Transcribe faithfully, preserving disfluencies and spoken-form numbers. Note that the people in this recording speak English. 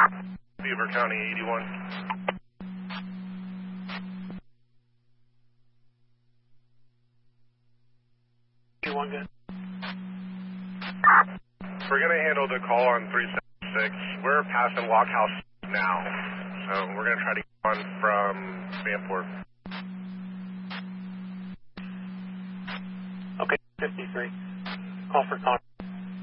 Beaver County eighty-one. eighty-one good. We're going to handle the call on three seventy-six. We're passing Lock House now, so we're going to try to get on from Vanport. Okay, fifty-three. Call for contact.